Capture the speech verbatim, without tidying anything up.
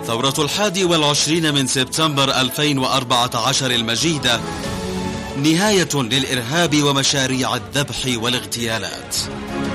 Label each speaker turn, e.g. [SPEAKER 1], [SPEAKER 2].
[SPEAKER 1] ثورة الحادي والعشرين من سبتمبر ألفين وأربعة عشر المجيدة نهاية للإرهاب ومشاريع الذبح والاغتيالات.